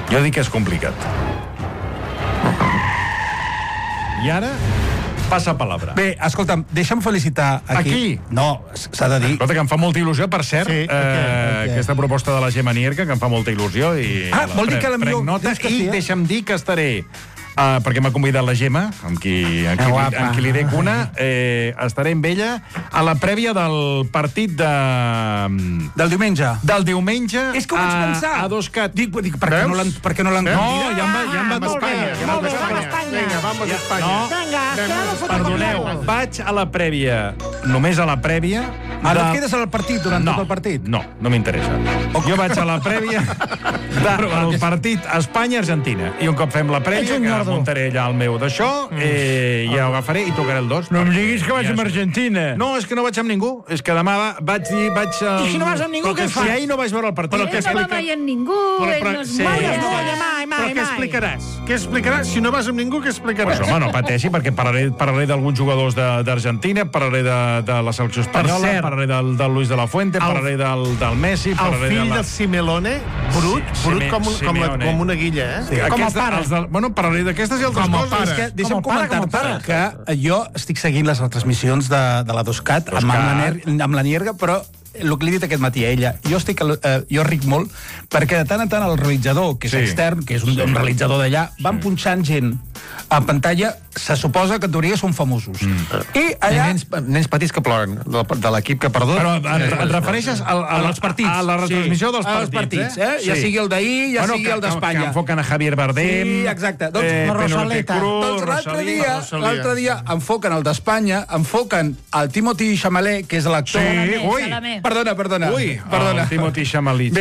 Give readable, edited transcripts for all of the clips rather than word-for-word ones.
Jo dic que és complicat. I ara, passa palabra. Bé, escolta'm, deixa'm felicitar aquí. No, s'ha de dir. Escolta, que em fa molta il·lusió, per cert, aquesta proposta de la Gemma Nierga, que em fa molta il·lusió. Vol dir que la millor... I deixa'm dir que estaré... perquè m'ha convidat la Gemma, amb qui li dec una, estaré amb ella a la prèvia del partit del diumenge. Del diumenge. És que ho vaig pensar. A 2Cat. Dic, per què no l'han No, convidat? ja em va Espanya. Vinga, vamos a Espanya. Perdoneu, vaig a la prèvia, només a la prèvia. Ara et quedes al partit durant tot el partit? No m'interessa. Jo vaig a la prèvia del partit Espanya-Argentina. I un cop fem la prèvia, que muntaré allà el meu d'això, ja ho agafaré i tocaré el 2. No em diguis que vaig amb Argentina. No, és que no vaig amb ningú. És que demà vaig... I si no vas amb ningú, què fas? Si ahir no vaig veure el partit... Ell no va mai amb ningú, ell no es mai. Però què explicaràs? Què explicaràs? Si no vas amb ningú, què explicaràs? Home, no pateixi, perquè parlaré d'alguns jugadors d'Argentina, parlaré de la selecció espanyola, parlaré del Luis de la Fuente, parlaré del Messi... El fill del Simeone, brut com una guilla, eh? Com a pare. Bueno, parlaré d'aquestes i altres coses. Deixa'm comentar-te que jo estic seguint les retransmissions de la 2Cat amb la Nierga, però el que li he dit aquest matí a ella, jo ric molt, perquè de tant en tant el realitzador, que és extern, que és un realitzador d'allà, van punxant gent a pantalla, se suposa que en teoria són famosos. I allà... Nens petits que ploren, de l'equip que perdona. Però et refereixes als partits? A la retransmissió dels partits, eh? Ja sigui el d'ahir, ja sigui el d'Espanya. Que enfoquen a Javier Bardem... Sí, exacte. Doncs l'altre dia enfoquen el d'Espanya, enfoquen el Timothy Chalamet, que és l'actor... Sí, ui! Perdona. El Timothy Chalamet.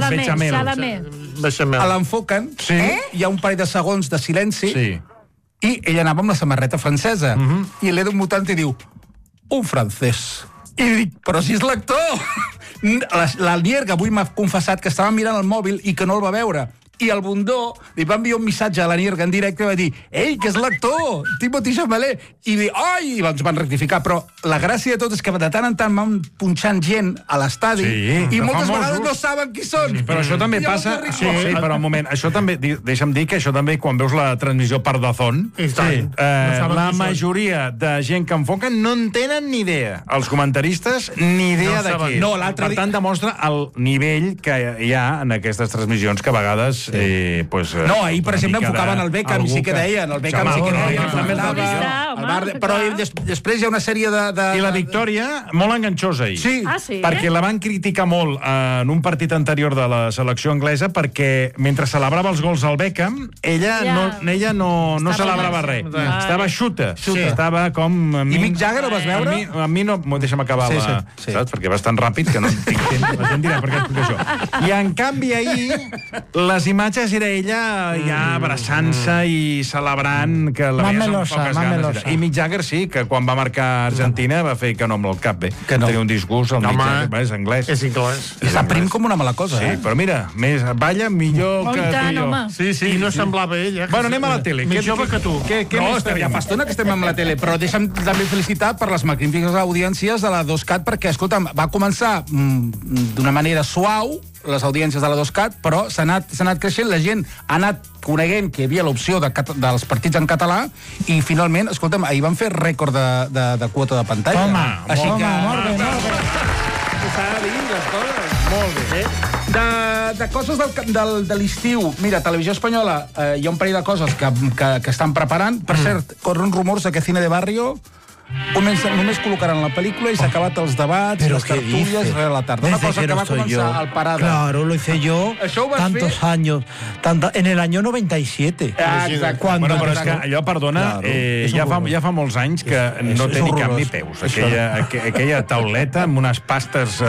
L'enfoquen, hi ha un parell de segons de silenci, i ell anava amb la samarreta francesa, i l'Edu Mutant i diu, un francès. I dic, però si és l'actor! La Nierga avui m'ha confessat que estava mirant el mòbil i que no el va veure. I el Bundó li va enviar un missatge a la Nierga en directe i va dir, ei, que és l'actor, Timothy Chalamet. I dir, ai, i ens van rectificar. Però la gràcia de tot és que de tant en tant van punxant gent a l'estadi i moltes vegades no saben qui són. Però això també passa... Sí, però un moment, això també, deixa'm dir que això també, quan veus la transmissió per DAZN, la majoria de gent que enfoquen no en tenen ni idea. Els comentaristes, ni idea de què. Per tant, demostra el nivell que hi ha en aquestes transmissions que a vegades no, ahir, per exemple, enfocaven el Beckham i sí que deien, però després hi ha una sèrie de... I la Victòria, molt enganxosa ahir. Sí. Perquè la van criticar molt en un partit anterior de la selecció anglesa perquè mentre celebrava els gols al Beckham, ella no celebrava res. Estava xuta. Estava com... I Mick Jagger ho vas veure? A mi no... Deixa'm acabar la... Saps? Perquè vas tan ràpid que no tinc temps. La gent dirà per què explico això. I en canvi ahir les imatges era ella ja abraçant-se i celebrant que la veia amb poques ganes. I Mick Jagger sí, que quan va marcar Argentina va fer que no amb el cap bé. Tenia un disgust, el Mick Jagger, és anglès. És anglès. Està prim com una mala cosa, Sí, però mira, balla millor que tu i jo. Sí, i no semblava ella. Bueno, anem a la tele. Més jove que tu. No, ja fa estona que estem amb la tele, però deixa'm també felicitar per les magnífiques audiències de la 2Cat, perquè, escolta'm, va començar d'una manera suau, les audiències de la 2Cat, però s'ha anat creixent, la gent ha anat coneguent que hi havia l'opció dels partits en català i finalment, escolta'm, ahir van fer rècord de quota de pantalla. Molt bé. S'ha de dir les coses. Molt bé. De coses de l'estiu, mira, Televisió Espanyola, hi ha un parell de coses que estan preparant. Per cert, corren rumors de que Cine de Barrio només col·locaran la pel·lícula y s'ha acabat els debats y las tertulias a la tarde. Una cosa que va començar al Parada. Claro, lo hice yo tantos años. En el año 97. Exacte. Bueno, però és que allò, perdona, ja fa molts anys que no té ni cap ni peus. Aquella tauleta amb unes pastes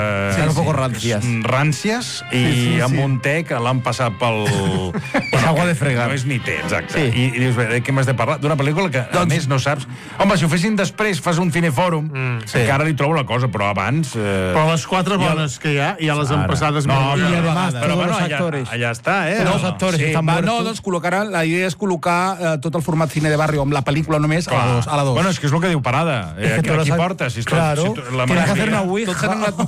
ràncies i amb un té que l'han passat pel... És agua de fregar. No és ni té, exacte. I dius, què m'has de parlar? D'una pel·lícula que, a més, no saps... Home, si ho fessin moment després fas un cinefòrum, encara li trobo la cosa, però abans... Però les 4 bones que hi ha les empassades... No, I además, però todos bueno, los actores. allà està, Los actores están muertos. No, doncs col·locaran... La idea és col·locar tot el format cine de barrio amb la pel·lícula només a la 2. Bueno, és que és el que diu Parada. Aquí porta, si Claro, tienes que hacer una Ouija.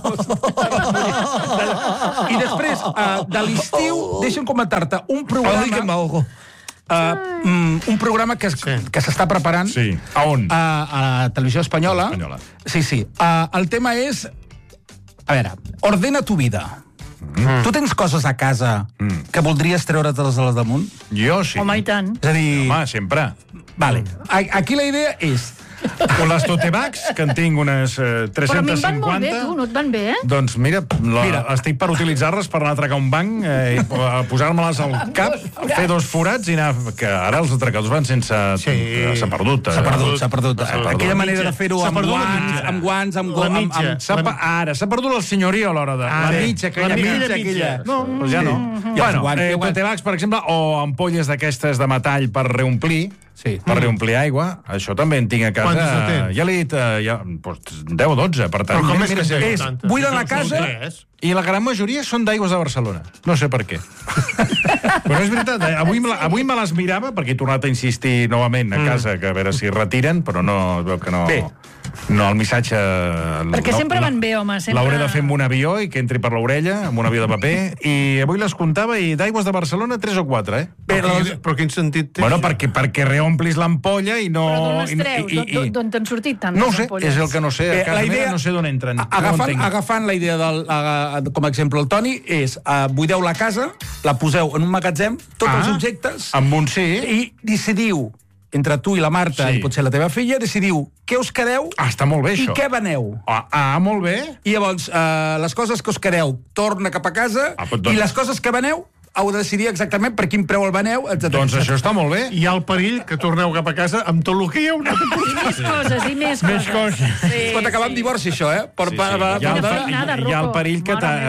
I després, de l'estiu, deixa'm comentar-te un programa... un programa que s'està preparant a on? A la televisió espanyola. Sí. El tema és... A veure, ordena tu vida. Tu tens coses a casa que voldries treure'ls de les damunt? Jo sí. Home, i tant. És a dir... Home, sempre. Vale. Aquí la idea és... O les totebags, que en tinc unes 350. Però a mi em van molt bé, tu, no et van bé, eh? Doncs mira, estic per utilitzar-les per anar a atracar un banc, i posar-me-les al cap, fer 2 forats i anar... Que ara els atracadors van sense... S'ha perdut. S'ha perdut. Aquella manera de fer-ho amb guants, amb... Ara, s'ha perdut el senyoria a l'hora de... La mitja, aquella. No, doncs ja no. Bueno, totebags, per exemple, o ampolles d'aquestes de metall per reomplir, per reomplir aigua, això també en tinc a casa. Ja l'he dit, 10 o 12, per tant. Però com és que buiden la casa... I la gran majoria són d'aigües de Barcelona. No sé per què. Però és veritat, avui me les mirava, perquè he tornat a insistir novament a casa, que a veure si retiren, però no, veu que no... Bé. No, el missatge... Perquè sempre van bé, home. L'hauré de fer amb un avió i que entri per l'orella, amb un avió de paper, i avui les comptava, i d'aigües de Barcelona 3 o 4, Però quin sentit té? Bueno, perquè reomplis l'ampolla i no... Però d'on les treus? D'on t'han sortit tant? No ho sé, és el que no sé. A casa meva no sé d'on entren. Agafant la idea com a exemple el Toni, és buideu la casa, la poseu en un magatzem, tots els objectes... Amb un i decidiu, entre tu i la Marta i potser la teva filla, decidiu què us quedeu està molt bé, això. I què veneu. Molt bé. I llavors, les coses que us quedeu torna cap a casa i les coses que veneu heu de decidir exactament per quin preu el veneu, etc. Doncs això està molt bé. Hi ha el perill que torneu cap a casa amb tot el que hi ha una... I més coses. Pot acabar amb divorci, això, Hi ha el perill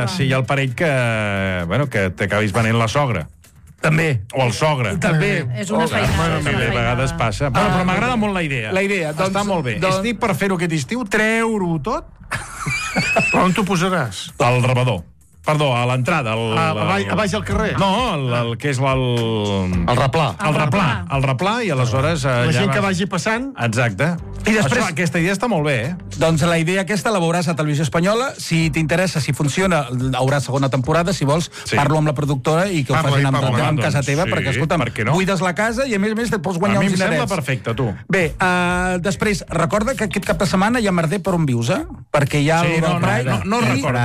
que t'acabis venent la sogra. També. O el sogre. També. És una feinada. A vegades passa. Però m'agrada molt la idea. La idea. Està molt bé. Estic per fer-ho aquest estiu, treure-ho tot. Però on t'ho posaràs? Al rebedor. Perdó, a l'entrada. A baix al carrer? No, el que és el replà. El replà, i aleshores... La gent que vagi passant... Exacte. I després... Aquesta idea està molt bé, Doncs la idea aquesta la veuràs a Televisió Espanyola. Si t'interessa, si funciona, haurà segona temporada. Si vols, parlo amb la productora i que ho facin amb casa teva, perquè, escolta'm, buides la casa i, a més, et pots guanyar uns dinerets. A mi em sembla perfecte, tu. Bé, després, recorda que aquest cap de setmana hi ha merder per on vius, perquè hi ha el Pride. No recordo.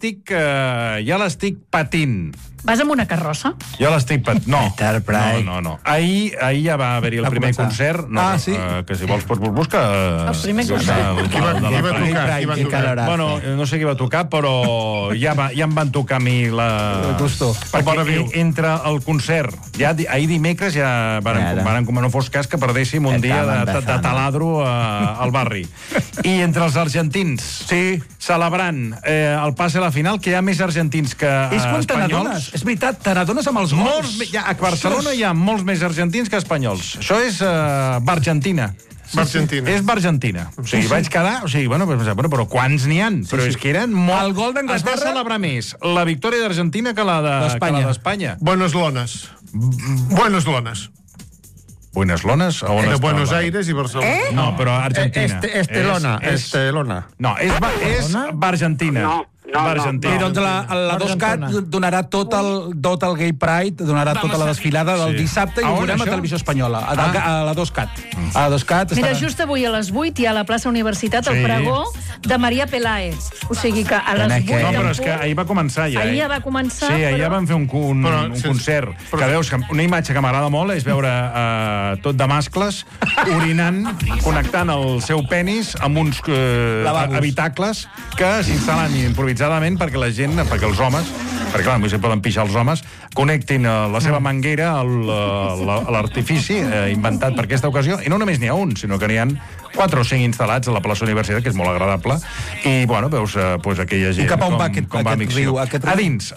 Ja l'estic patint. Vas amb una carrossa? Jo l'estic patint. No. Ahir ja va haver-hi el primer concert. Que si vols pots buscar... El primer concert. Qui va tocar? Bueno, no sé qui va tocar, però ja em van tocar a mi la... Perquè entre el concert, ahir dimecres ja no fos cas que perdéssim un dia de taladro al barri. I entre els argentins, celebrant el passe a la final, que hi ha més argentins que espanyols. És veritat, te n'adones amb els gols. A Barcelona hi ha molts més argentins que espanyols. Això és Bargentina. És Bargentina. O sigui, vaig quedar... Però quants n'hi ha? Però és que eren molt... El gol d'Anglaterra... Es va celebrar més la victòria d'Argentina que la d'Espanya. Buenos lones. Buenos lones. Buenos lones? De Buenos Aires i Barcelona. No, però Argentina. Estelona. No, és Bargentina. I doncs la 2CAT donarà tot el Gay Pride, donarà tota la desfilada del dissabte i ho veurem a Televisió Espanyola, a la 2CAT. Mira, just avui a les 8 hi ha a la plaça Universitat el pregó de Maria Peláez. O sigui que a les 8... No, però és que ahir va començar ja. Ahir ja va començar, Sí, ahir ja van fer un concert. Que veus que una imatge que m'agrada molt és veure tot de mascles orinant, connectant el seu penis amb uns habitacles que s'instal·len improvisadament perquè la gent, perquè els homes, perquè clar, potser poden pixar els homes, connectin la seva manguera a l'artifici inventat per aquesta ocasió, i no només n'hi ha un, sinó que n'hi ha 4 o 5 instal·lats a la plaça Universitat, que és molt agradable, i, bueno, veus pues, aquella gent... I cap a on va aquest riu? A dins,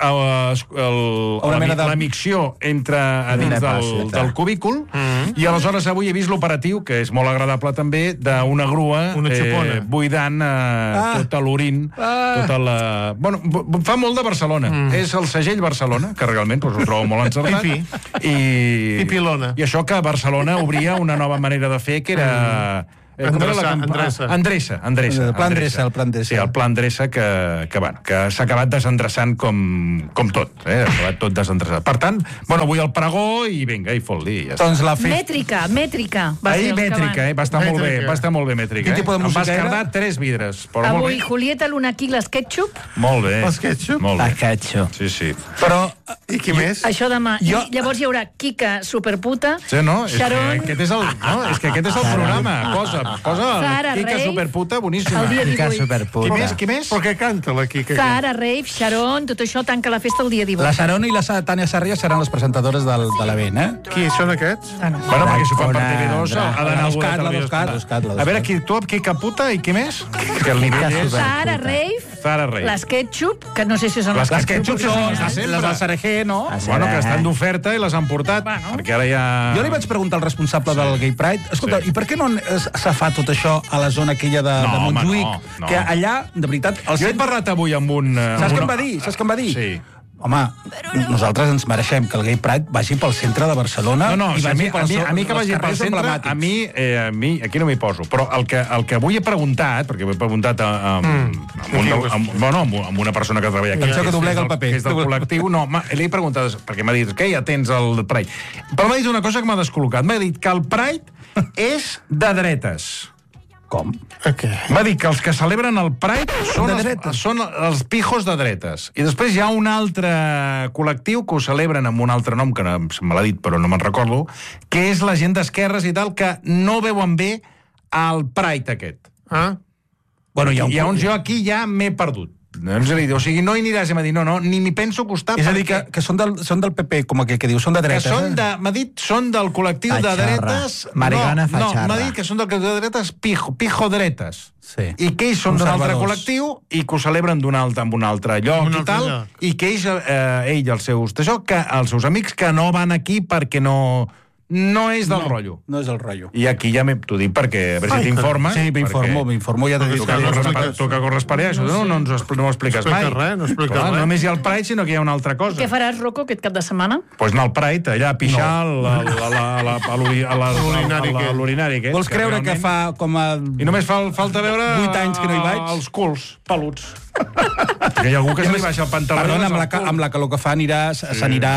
la micció entra a dins del cubícul, i aleshores avui he vist l'operatiu, que és molt agradable també, d'una grua buidant tot l'orin, tota la... Bueno, fa molt de Barcelona. És el segell Barcelona, que realment ho trobo molt encertat. Pipilona. I això que Barcelona obria una nova manera de fer, que era... Endreça. El Pla Endreça. Sí, el Pla Endreça que s'ha acabat desendreçant com tot. Ha acabat tot desendreçat. Per tant, bueno, avui al pregó i vinga, i fot-li. Doncs la Mètrica. Ahir Mètrica, va estar molt bé. Va estar molt bé, Mètrica. Quin tipus de música era? Em va escardar 3 vidres. Avui Julieta Lunaquí, l'Sketchup. Molt bé. L'Sketchup? L'Sketchup. Sí. Però... I qui més? Això demà. Llavors hi haurà Kika Superputa, Sharon... És que aquest és el programa. Posa Zahara Kika Rave, Superputa, boníssima. el dia 18. Kika Superputa. Qui més? Però què canta la Kika? Zahara Rave, Sharon, tot això tanca la festa el dia 18. La Sharon i la Tània Sarrià seran les presentadores de l'event, Qui són aquests? Bueno, perquè si ho fan per TV2 ha d'anar algú de televisió. A veure, tu amb Kika Puta i qui més? Que el nivell és... Zahara Rave, l'Sketchup, que no sé si són les Ketchup són les del Cerejer, no? Bueno, que estan d'oferta i les han portat, perquè ara ja... Jo li vaig preguntar al responsable del Gay Pride, escolta, i per què no s'ha fet tot això a la zona aquella de Montjuïc? Que allà, de veritat... Jo he parlat avui amb un... Saps què em va dir? Sí. Home, nosaltres ens mereixem que el Gay Pride vagi pel centre de Barcelona i vagi a mi que vagi pel centre, a mi aquí no m'hi poso, però el que avui he preguntat, perquè ho he preguntat amb una persona que treballa aquí, que doblega el paper, que és del col·lectiu, no, li he preguntat, perquè m'ha dit, què ja tens el Pride? Però m'ha dit una cosa que m'ha descol·locat, m'ha dit que el Pride és de dretes. Com? Va dir que els que celebren el Pride són els pijos de dretes. I després hi ha un altre col·lectiu que ho celebren amb un altre nom, que me l'ha dit però no me'n recordo, que és la gent d'esquerres i tal, que no veuen bé el Pride aquest. Bueno, llavors jo aquí ja m'he perdut. O sigui, no hi aniràs i m'ha dit, no, ni m'hi penso costar. És a dir, que són del PP, com aquell que diu, són de dretes. M'ha dit, són del col·lectiu de dretes... Marigana Fatxarra. No, m'ha dit que són del col·lectiu de dretes pijo dretes. Sí. I que ells són d'un altre col·lectiu i que ho celebren en un altre lloc i tal, i que ell i els seus amics que no van aquí perquè no és del rotllo. No és el rotllo. I aquí ja t'ho dic perquè, a veure si t'informes. Sí, m'informo, ja t'ho dic. Tu que corres per allà, això no ho expliques mai. No expliques res. Només hi ha el Pride, sinó que hi ha una altra cosa. Què faràs, Rocco, aquest cap de setmana? Doncs anar al Pride, allà a pixar a l'urinari aquest. Vols creure que fa com a... I només falta veure 8 anys que no hi vaig? Els culs peluts. Perquè hi ha algú que se li baixa el pantaló. Perdona, amb la calor que fa s'anirà...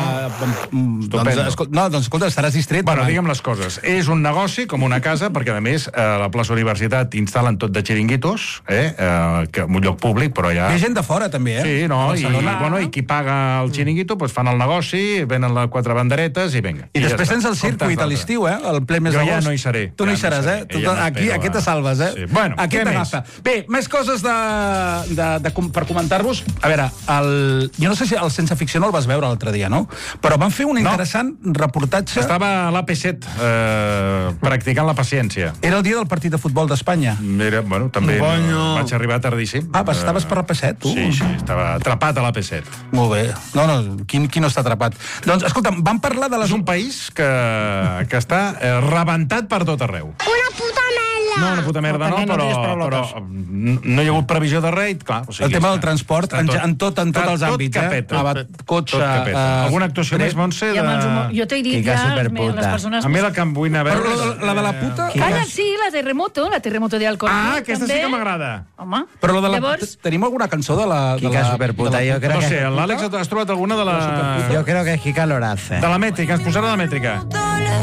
No, doncs escolta, estaràs distret. Bueno, diguem les coses. És un negoci com una casa, perquè a més a la plaça Universitat instal·len tot de xiringuitos, que en un lloc públic, però ja... Hi ha gent de fora, també, Sí, no, i qui paga el xiringuito, fan el negoci, venen les 4 banderetes i vinga. I després tens el circuit a l'estiu, el ple més d'agost. Jo ja no hi seré. Tu no hi seràs, Aquí te salves, Bueno, aquí t'agafa. Bé, més coses per comentar-vos. A veure, jo no sé si el Sense Ficció no el vas veure l'altre dia, no? Però van fer un interessant reportatge... Estava a l'AP7 practicant la paciència. Era el dia del partit de futbol d'Espanya. Bueno, també vaig arribar tardíssim. Estaves per l'AP7, tu? Sí, estava atrapat a l'AP7. Molt bé. No, qui no està atrapat? Doncs, escolta'm, vam parlar de les... És un país que està rebentat per tot arreu. Una puta merda! No, una puta merda no, però no hi ha hagut previsió de res, clar. El tema del transport, en tots els àmbits, cotxe... Alguna actuació més, Montse? Jo t'he dit ja, les persones... A mi la que em vull anar a veure... Però la de la puta... Calla, sí, la Terremoto de Alcorcón. Aquesta sí que m'agrada. Home, però la de la... Tenim alguna cançó de la... Kika Superputa, jo crec que... No sé, l'Àlex has trobat alguna de la... Jo crec que és Kika Lorace. De la mètrica, ens posarà de la mètrica.